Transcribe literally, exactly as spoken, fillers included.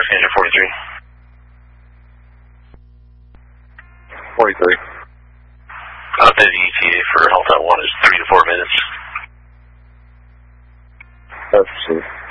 Passenger forty-three. forty-three. Updated E T A for Delta one is three to four minutes. That's true.